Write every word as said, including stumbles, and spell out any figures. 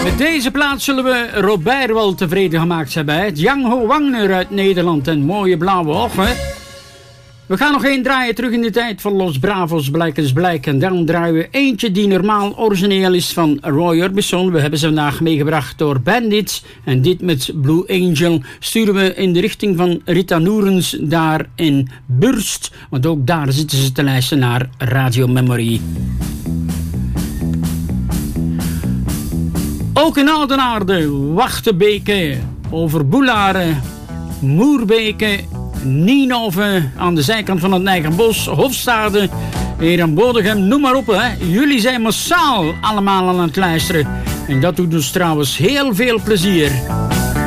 Met deze plaats zullen we Robert wel tevreden gemaakt hebben. Hè? Django Wagner uit Nederland en mooie blauwe ogen. We gaan nog één draaien terug in de tijd van Los Bravos, Blijk is Blijk. En dan draaien we eentje die normaal origineel is van Roy Orbison. We hebben ze vandaag meegebracht door Bandits. En dit met Blue Angel sturen we in de richting van Rita Noerens daar in Burst. Want ook daar zitten ze te luisteren naar Radio Memory. Ook in Oudenaarde, Wachtenbeke, over Boelaren, Moerbeke, Nienhoven aan de zijkant van het Nijgenbos, Hofstade, hier in Bodegem, noem maar op. Hè. Jullie zijn massaal allemaal aan het luisteren. En dat doet ons trouwens heel veel plezier.